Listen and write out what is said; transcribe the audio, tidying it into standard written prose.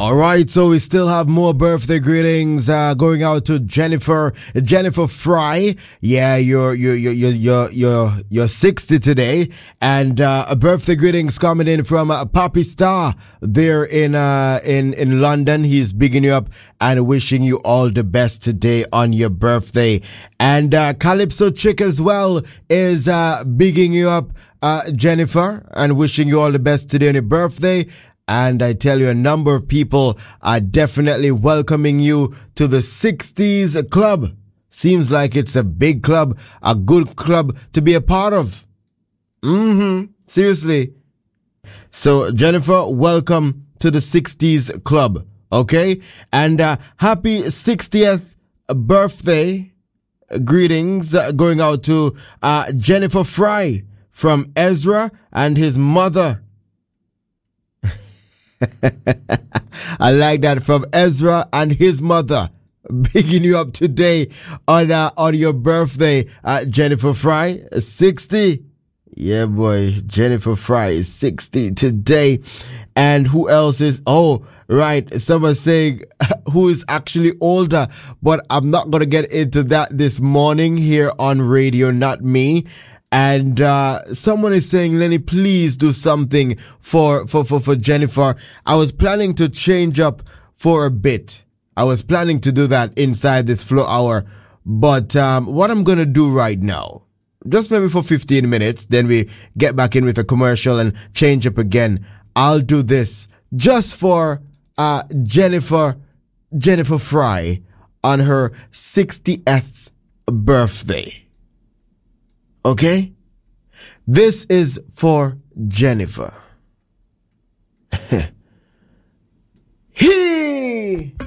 All right, so we still have more birthday greetings going out to Jennifer Fry. Yeah, you're 60 today, and a birthday greetings coming in from Papi Star there in London. He's bigging you up and wishing you all the best today on your birthday. And Calypso Chick as well is bigging you up, Jennifer, and wishing you all the best today on your birthday. And I tell you, a number of people are definitely welcoming you to the 60s club. Seems like it's a big club, a good club to be a part of. Seriously. So, Jennifer, welcome to the 60s club. Okay? And happy 60th birthday greetings going out to Jennifer Fry from Ezra and his mother. I like that, from Ezra and his mother, bigging you up today on your birthday, Jennifer Fry, 60. Yeah, boy, Jennifer Fry is 60 today. And who else is? Oh, right. Someone saying who is actually older, but I'm not going to get into that this morning here on radio, not me. And someone is saying, Lenny, please do something for Jennifer. I was planning to change up for a bit. I was planning to do that inside this flow hour. But what I'm going to do right now, just maybe for 15 minutes, then we get back in with a commercial and change up again. I'll do this just for Jennifer Fry on her 60th birthday. Okay? This is for Jennifer. He